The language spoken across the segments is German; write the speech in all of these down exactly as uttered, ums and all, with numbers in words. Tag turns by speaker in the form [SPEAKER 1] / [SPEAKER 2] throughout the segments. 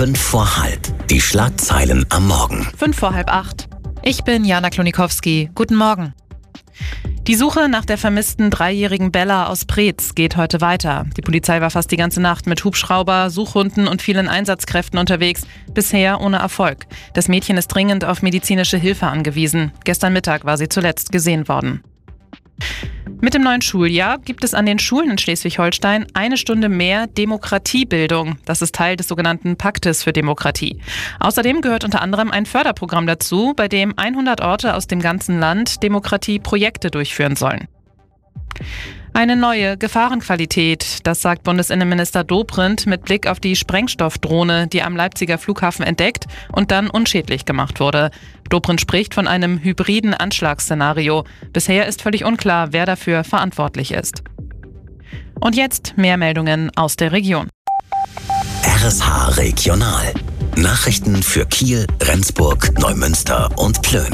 [SPEAKER 1] Fünf vor halb. Die Schlagzeilen am Morgen.
[SPEAKER 2] Fünf vor halb acht. Ich bin Jana Klonikowski. Guten Morgen. Die Suche nach der vermissten dreijährigen Bella aus Preetz geht heute weiter. Die Polizei war fast die ganze Nacht mit Hubschrauber, Suchhunden und vielen Einsatzkräften unterwegs. Bisher ohne Erfolg. Das Mädchen ist dringend auf medizinische Hilfe angewiesen. Gestern Mittag war sie zuletzt gesehen worden. Mit dem neuen Schuljahr gibt es an den Schulen in Schleswig-Holstein eine Stunde mehr Demokratiebildung. Das ist Teil des sogenannten Paktes für Demokratie. Außerdem gehört unter anderem ein Förderprogramm dazu, bei dem hundert Orte aus dem ganzen Land Demokratieprojekte durchführen sollen. Eine neue Gefahrenqualität, das sagt Bundesinnenminister Dobrindt mit Blick auf die Sprengstoffdrohne, die am Leipziger Flughafen entdeckt und dann unschädlich gemacht wurde. Dobrindt spricht von einem hybriden Anschlagsszenario. Bisher ist völlig unklar, wer dafür verantwortlich ist. Und jetzt mehr Meldungen aus der Region.
[SPEAKER 1] R S H Regional. Nachrichten für Kiel, Rendsburg, Neumünster und Plön.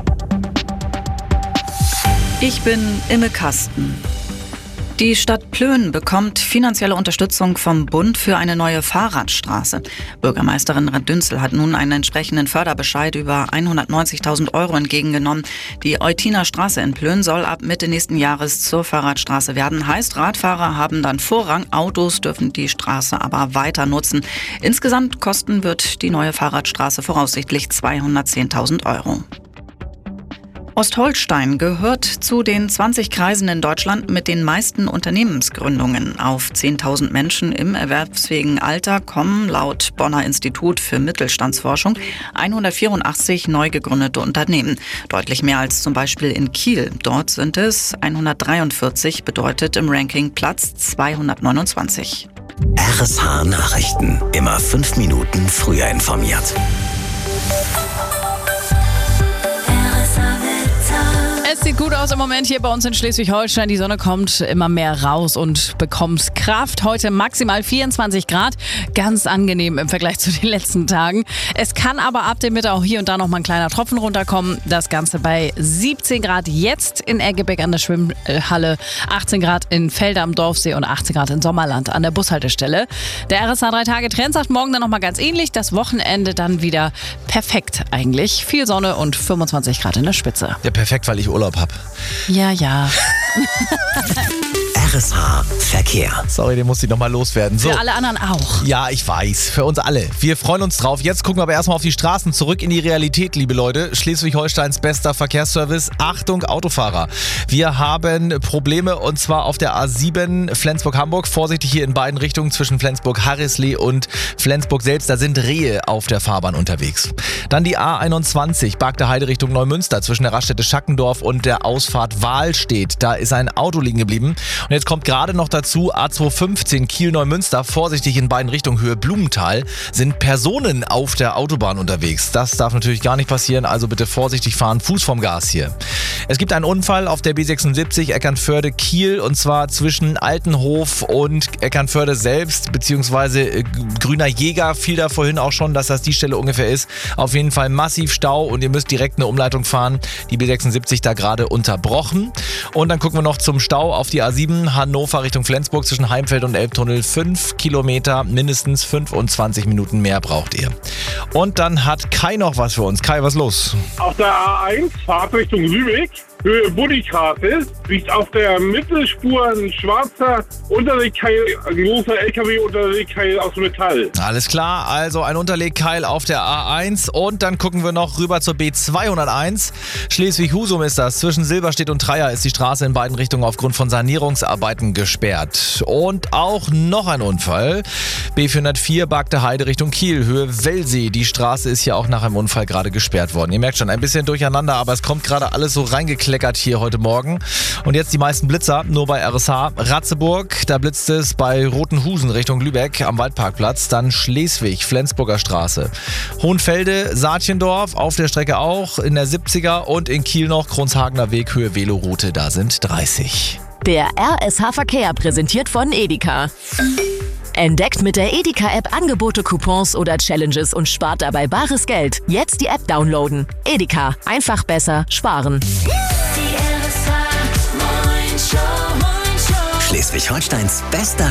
[SPEAKER 3] Ich bin Imme Kasten. Die Stadt Plön bekommt finanzielle Unterstützung vom Bund für eine neue Fahrradstraße. Bürgermeisterin Radünzel hat nun einen entsprechenden Förderbescheid über hundertneunzigtausend Euro entgegengenommen. Die Eutiner Straße in Plön soll ab Mitte nächsten Jahres zur Fahrradstraße werden. Heißt, Radfahrer haben dann Vorrang, Autos dürfen die Straße aber weiter nutzen. Insgesamt kosten wird die neue Fahrradstraße voraussichtlich zweihundertzehntausend Euro. Ostholstein gehört zu den zwanzig Kreisen in Deutschland mit den meisten Unternehmensgründungen. Auf zehntausend Menschen im erwerbsfähigen Alter kommen laut Bonner Institut für Mittelstandsforschung hundertvierundachtzig neu gegründete Unternehmen. Deutlich mehr als zum Beispiel in Kiel. Dort sind es hundertdreiundvierzig, bedeutet im Ranking Platz zweihundertneunundzwanzig.
[SPEAKER 1] R S H Nachrichten. Immer fünf Minuten früher informiert.
[SPEAKER 4] Es sieht gut aus im Moment hier bei uns in Schleswig-Holstein. Die Sonne kommt immer mehr raus und bekommt Kraft. Heute maximal vierundzwanzig Grad. Ganz angenehm im Vergleich zu den letzten Tagen. Es kann aber ab dem Mittag auch hier und da noch mal ein kleiner Tropfen runterkommen. Das Ganze bei siebzehn Grad jetzt in Eggebeck an der Schwimmhalle, achtzehn Grad in Felder am Dorfsee und achtzehn Grad in Sommerland an der Bushaltestelle. Der R S H drei Tage Trend sagt morgen dann noch mal ganz ähnlich. Das Wochenende dann wieder perfekt eigentlich. Viel Sonne und fünfundzwanzig Grad in der Spitze.
[SPEAKER 5] Ja, perfekt, weil ich Urlaub habe.
[SPEAKER 4] Ja, ja.
[SPEAKER 1] R S H Verkehr.
[SPEAKER 5] Sorry, den muss ich nochmal loswerden. So.
[SPEAKER 4] Für alle anderen auch.
[SPEAKER 5] Ja, ich weiß. Für uns alle. Wir freuen uns drauf. Jetzt gucken wir aber erstmal auf die Straßen. Zurück in die Realität, liebe Leute. Schleswig-Holsteins bester Verkehrsservice. Achtung, Autofahrer. Wir haben Probleme und zwar auf der A sieben Flensburg-Hamburg. Vorsichtig hier in beiden Richtungen zwischen Flensburg-Harrisley und Flensburg selbst. Da sind Rehe auf der Fahrbahn unterwegs. Dann die A einundzwanzig, Bargter Heide Richtung Neumünster zwischen der Raststätte Schackendorf und der Ausfahrt Wahlstedt. Da ist ein Auto liegen geblieben. Und jetzt kommt gerade noch dazu A zweihundertfünfzehn Kiel-Neumünster. Vorsichtig in beiden Richtungen Höhe Blumenthal. Sind Personen auf der Autobahn unterwegs. Das darf natürlich gar nicht passieren. Also bitte vorsichtig fahren. Fuß vom Gas hier. Es gibt einen Unfall auf der B sechsundsiebzig Eckernförde-Kiel. Und zwar zwischen Altenhof und Eckernförde selbst. Beziehungsweise Grüner Jäger. Fiel da vorhin auch schon, dass das die Stelle ungefähr ist. Auf jeden Fall massiv Stau. Und ihr müsst direkt eine Umleitung fahren. Die B sechsundsiebzig da gerade unterbrochen. Und dann gucken wir noch zum Stau auf die A sieben Hannover Richtung Flensburg zwischen Heimfeld und Elbtunnel. Fünf Kilometer, mindestens fünfundzwanzig Minuten mehr braucht ihr. Und dann hat Kai noch was für uns. Kai, was ist los?
[SPEAKER 6] Auf der A eins, Fahrt Richtung Lübeck, Höhe Buddistraße, liegt auf der Mittelspur ein schwarzer Unterlegkeil, ein großer L K W Unterlegkeil aus Metall.
[SPEAKER 5] Alles klar, also ein Unterlegkeil auf der A eins und dann gucken wir noch rüber zur B zweihunderteins. Schleswig-Husum ist das. Zwischen Silberstedt und Treier ist die Straße in beiden Richtungen aufgrund von Sanierungsarbeiten gesperrt. Und auch noch ein Unfall. B vierhundertvier, Bargter Heide Richtung Kiel, Höhe Wellsee. Die Straße ist hier auch nach einem Unfall gerade gesperrt worden. Ihr merkt schon, ein bisschen durcheinander, aber es kommt gerade alles so reingekleckert hier heute Morgen. Und jetzt die meisten Blitzer, nur bei R S H. Ratzeburg, da blitzt es bei Rotenhusen Richtung Lübeck am Waldparkplatz. Dann Schleswig, Flensburger Straße. Hohenfelde, Saatchendorf, auf der Strecke auch in der siebziger und in Kiel noch Kronshagener Weg, Höhe Veloroute, da sind dreißig.
[SPEAKER 7] Der R S H Verkehr präsentiert von Edeka. Entdeckt mit der Edeka-App Angebote, Coupons oder Challenges und spart dabei bares Geld. Jetzt die App downloaden. Edeka. Einfach besser sparen.
[SPEAKER 1] Schleswig-Holsteins bester